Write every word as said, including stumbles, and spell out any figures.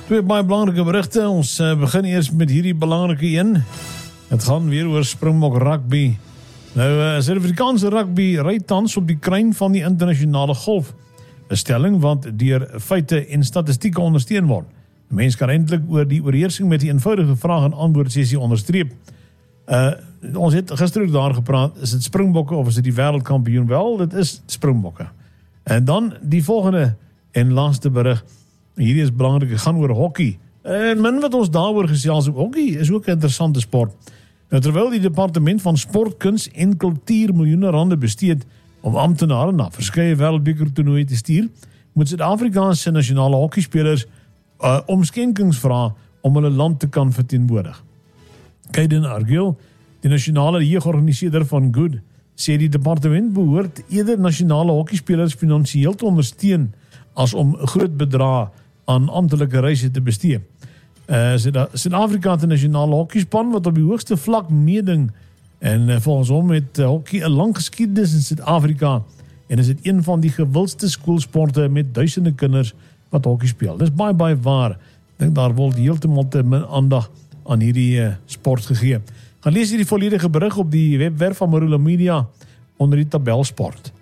Twee baie belangrike berigte. Ons uh, begin eers met hierdie belangrike een. Het gaan weer oor Springbok rugby. Nou, uh, Suid-Afrikaanse rugby ry tans op die kruin van die internasionale golf. 'n Stelling wat deur feite en statistieke ondersteun word. Die mens kan eintlik oor die oorheersing met die eenvoudige vraag en antwoord sessie onderstreep. Uh, ons het gister ook daar gepraat, is dit Springbokke of is dit die wêreldkampioen? Wel, dit is Springbokke. En dan die volgende en laaste berig. Hierdie is belangrik, het gaan oor hockey. En min wat ons daaroor gesels, hockey is ook 'n interessante sport. Nou, terwyl die departement van sport, kuns en kultuur miljoene rande besteed om amptenare na verskeie wêreldbeker toernooie te stuur, moet Suid-Afrikaanse nasionale hockeyspelers uh, om skenkings vra om hulle land te kan verteenwoordig. Kaiden Argill, die nasionale jeugorganiseerder van Good, sê die departement behoort eerder nasionale hockeyspelers finansiëel te ondersteun as om groot bedrae aan amptelike reise te bestee. Uh, Suid-Afrika het 'n nasionale hockeyspan wat op die hoogste vlak meeding en uh, volgens hom het uh, hockey 'n lang geskiedenis in Suid-Afrika en is dit een van die gewildste skoolsporte met duisende kinders wat hockey speel. Dis baie baie waar. Ek dink daar word heeltemal te min aandag aan hierdie uh, sport gegee. Gaan lees hierdie volledige berig op die webwerf van Marula Media onder die tabel sport.